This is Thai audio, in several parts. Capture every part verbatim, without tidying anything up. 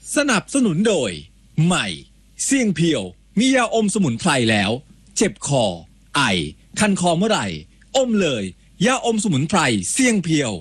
สนับสนุนโดยใหม่เสี่ยงเพียวมียาอมสมุนไพรแล้วเจ็บคอไอคันคอเมื่อไหร่อมเลยยาอมสมุนไพรเสี่ยงเพียว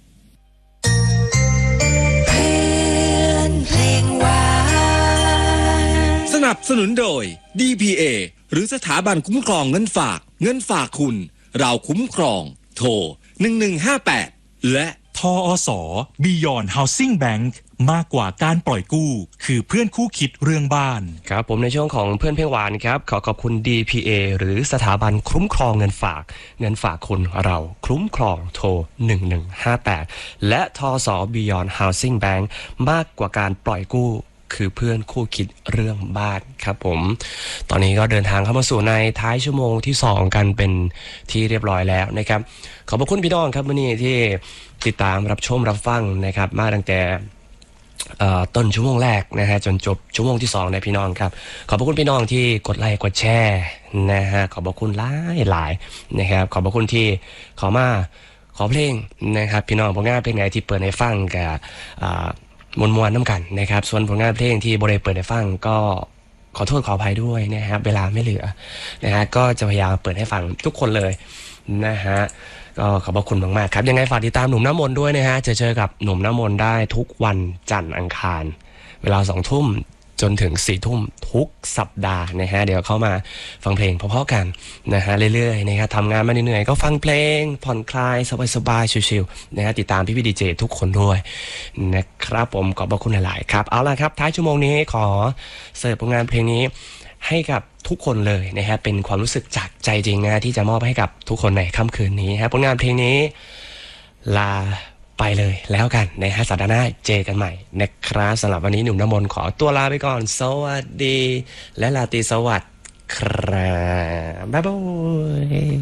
สนับสนุนโดย ดี พี เอ หรือสถาบันคุ้มครองเงินฝากเงินฝากคุณเราคุ้มครองโทรหนึ่งหนึ่งห้าแปดและทอส Beyond Housing Bank มากกว่าการปล่อยกู้คือเพื่อนคู่คิดเรื่องบ้านครับผมในช่วงของเพื่อนเพลงหวานครับขอขอบคุณ ดี พี เอ หรือสถาบันคุ้มครองเงินฝากเงินฝากคุณเราคุ้มครองโทรหนึ่งหนึ่งห้าแปดและทอส Beyond Housing Bank มากกว่าการปล่อยกู้คือเพื่อนคู่คิดเรื่องบ้านครับผมตอนนี้ก็เดินทางเข้ามาสู่ในท้ายชั่วโมงที่สองกันเป็นที่เรียบร้อยแล้วนะครับขอบพระคุณพี่น้องครับวันนี้ที่ติดตามรับชมรับฟังนะครับมาตั้งแต่ต้นชั่วโมงแรกนะฮะจนจบชั่วโมงที่สองนะพี่น้องครับขอบพระคุณพี่น้องที่กดไลค์กดแชร์นะฮะขอบพระคุณหลายหลายนะครับขอบพระคุณที่ขอมาขอเพลงนะครับพี่น้องผลงานเพลงไหนที่เปิดให้ฟังกับมวลมวลน้ำกันนะครับส่วนผลงานเพลงที่บริเปิดให้ฟังก็ขอโทษขออภัยด้วยนะครับเวลาไม่เหลือนะฮะก็จะพยายามเปิดให้ฟังทุกคนเลยนะฮะก็ขอบคุณมากๆครับยังไงฝากติดตามหนุ่มน้ำมนต์ด้วยนะฮะจะเจอกับหนุ่มน้ำมนต์ได้ทุกวันจันทร์อังคารเวลาสองทุ่มจนถึงสี่ทุ่มทุกสัปดาห์นะฮะเดี๋ยวเข้ามาฟังเพลงเพราะๆกันนะฮะเรื่อยๆนะครับทำงานมาเหนื่อยๆก็ฟังเพลงผ่อนคลายสบายๆชิลๆนะฮะติดตามพี่พี่ดีเจทุกคนด้วยนะครับผมขอบพระคุณหลายๆครับเอาล่ะครับท้ายชั่วโมงนี้ขอเสิร์ฟผลงานเพลงนี้ให้กับทุกคนเลยนะฮะเป็นความรู้สึกจากใจจริงนะที่จะมอบให้กับทุกคนในค่ำคืนนี้ฮะผลงานเพลงนี้ลาไปเลยแล้วกันนะฮะสัปดาห์หน้าเจอกันใหม่นะครับสำหรับวันนี้หนุ่มน้ำมนต์ขอตัวลาไปก่อนสวัสดีและราตรีสวัสดิ์ครับบ๊ายบาย